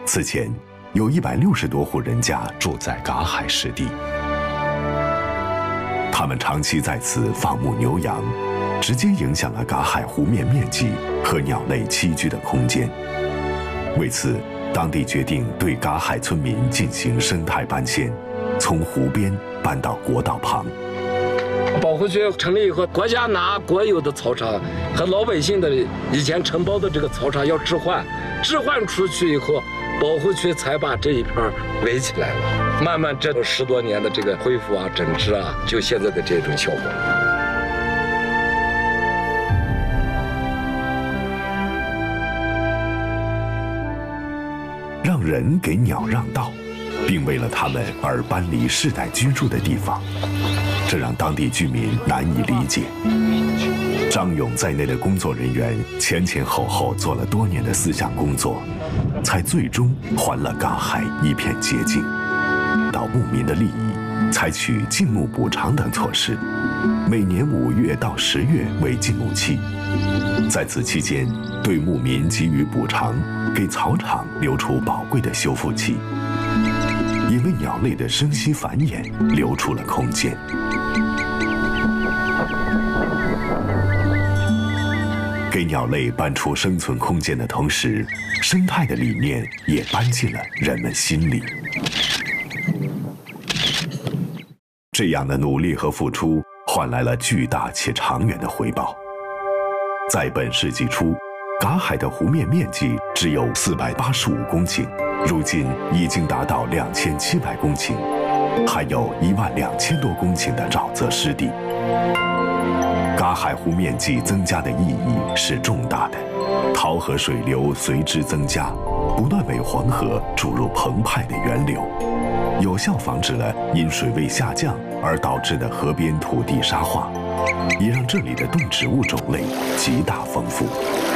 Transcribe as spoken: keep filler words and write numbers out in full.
此前，有一百六十多户人家住在嘎海湿地，他们长期在此放牧牛羊，直接影响了嘎海湖面面积和鸟类栖居的空间。为此，当地决定对嘎海村民进行生态搬迁，从湖边搬到国道旁。 保护区成立以后，国家拿国有的草场和老百姓的以前承包的这个草场要置换，置换出去以后，保护区才把这一片围起来了。慢慢这十多年的这个恢复啊、整治啊，就现在的这种效果。 让人给鸟让道，并为了它们而搬离世代居住的地方，这让当地居民难以理解。张勇在内的工作人员前前后后做了多年的思想工作，才最终还了嘎海一片洁净。到牧民的利益，采取禁牧补偿等措施，每年五月到十月为禁牧期，在此期间对牧民给予补偿，给草场留出宝贵的修复期，也为鸟类的生息繁衍留出了空间。给鸟类搬出生存空间的同时，生态的理念也搬进了人们心里。这样的努力和付出换来了巨大且长远的回报。在本世纪初，嘎海的湖面面积只有四百八十五公顷，如今已经达到两千七百公顷，还有一万两千多公顷的沼泽湿地。嘎海湖面积增加的意义是重大的，桃河水流随之增加，不断为黄河注入澎湃的源流，有效防止了因水位下降而导致的河边土地沙化，也让这里的动植物种类极大丰富。